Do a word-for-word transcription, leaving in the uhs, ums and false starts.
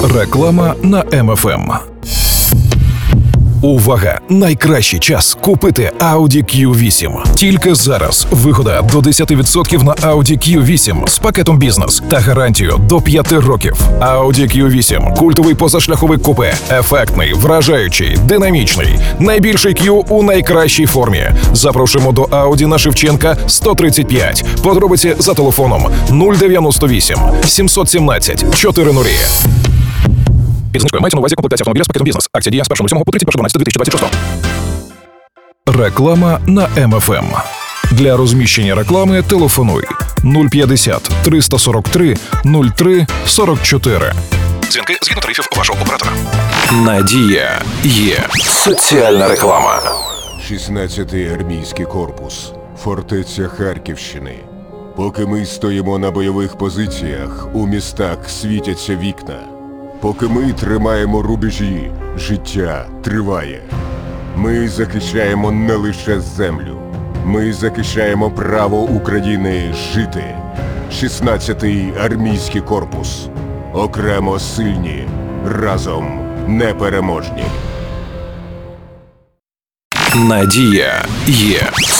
Реклама на Ем Еф Ем. Увага! Найкращий час купити Audi кью вісім. Тільки зараз вигода до десять відсотків на Audi кью вісім з пакетом бізнес та гарантію до п'яти років. Audi кью вісім – культовий позашляховик купе, ефектний, вражаючий, динамічний. Найбільший Q у найкращій формі. Запрошуємо до Audi на Шевченка сто тридцять п'ять. Подробиці за телефоном нуль дев'яносто вісім сімсот сімнадцять чотирнадцять. Під знижкою мається на увазі комплектація автомобіля з пакетом бізнес. Акція діє з першого лютого по тридцять перше дванадцяте дві тисячі двадцять шостого. Реклама на Ем Еф Ем. Для розміщення реклами телефонуй нуль п'ятдесят триста сорок три нуль три сорок чотири. Дзвінки згідно тарифів вашого оператора. Надія є. Соціальна реклама. шістнадцятий армійський корпус. Фортеця Харківщини. Поки ми стоїмо на бойових позиціях, у містах світяться вікна. Поки ми тримаємо рубежі, життя триває. Ми захищаємо не лише землю. Ми захищаємо право України жити. шістнадцятий армійський корпус. Окремо сильні, разом непереможні. Надія є.